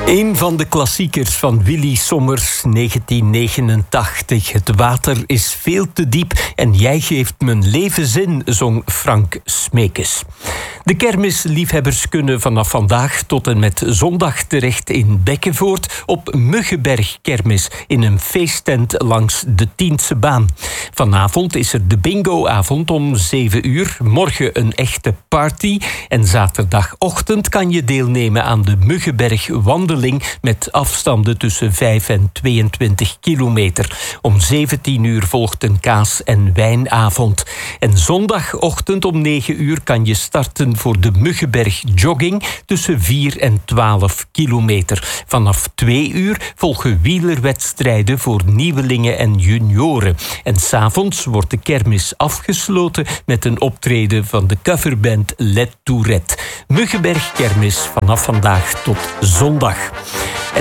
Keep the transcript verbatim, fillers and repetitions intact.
Een van de klassiekers van Willy Sommers, negentien negenentachtig. Het water is veel te diep en jij geeft mijn leven zin, zong Frank Smeekes. De kermisliefhebbers kunnen vanaf vandaag tot en met zondag terecht in Bekkenvoort op Muggenberg Kermis in een feesttent langs de Tientse baan. Vanavond is er de bingoavond om zeven uur, morgen een echte party en zaterdagochtend kan je deelnemen aan de Muggenberg wandeling met afstanden tussen vijf en tweeëntwintig kilometer. Om zeventien uur volgt een kaas- en wijnavond. En zondagochtend om negen uur kan je starten voor de Muggenberg jogging tussen vier en twaalf kilometer. Vanaf twee uur volgen wielerwedstrijden voor nieuwelingen en junioren. En 's avonds wordt de kermis afgesloten met een optreden van de coverband Les Tourettes. Muggenberg Kermis vanaf vandaag tot zondag.